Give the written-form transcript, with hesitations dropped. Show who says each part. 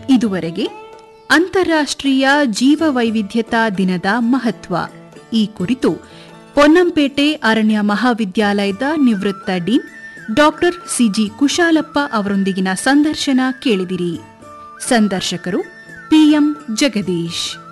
Speaker 1: ಇದುವರೆಗೆ ಅಂತಾರಾಷ್ಟ್ರೀಯ ಜೀವವೈವಿಧ್ಯತಾ ದಿನದ ಮಹತ್ವ ಈ ಕುರಿತು ಪೊನ್ನಂಪೇಟೆ ಅರಣ್ಯ ಮಹಾವಿದ್ಯಾಲಯದ ನಿವೃತ್ತ ಡೀನ್ ಡಾಕ್ಟರ್ ಸಿಜಿ ಕುಶಾಲಪ್ಪ ಅವರೊಂದಿಗಿನ ಸಂದರ್ಶನ ಕೇಳಿದಿರಿ. ಸಂದರ್ಶಕರು ಪಿಎಂ ಜಗದೀಶ್.